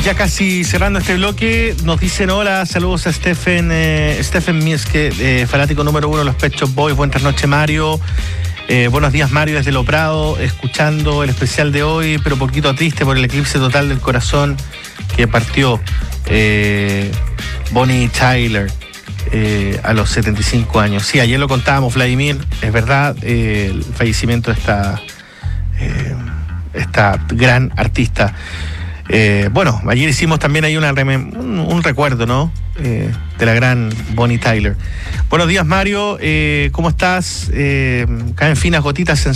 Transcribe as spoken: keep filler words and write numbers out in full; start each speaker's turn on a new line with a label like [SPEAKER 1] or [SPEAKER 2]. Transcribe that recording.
[SPEAKER 1] ya casi cerrando este bloque, nos dicen hola, saludos a Stephen, eh, Stephen Mieske, eh, fanático número uno de los Pet Shop Boys. Buenas noches, Mario. Eh, buenos días, Mario, desde Lo Prado, escuchando el especial de hoy, pero poquito triste por el eclipse total del corazón que partió eh, Bonnie Tyler eh, a los setenta y cinco años. Sí, ayer lo contábamos, Vladimir, es verdad, eh, el fallecimiento de esta, eh, esta gran artista. Eh, bueno, ayer hicimos también ahí una un, un recuerdo, ¿no? Eh, de la gran Bonnie Tyler. Buenos días, Mario, eh, ¿cómo estás? Eh, caen finas gotitas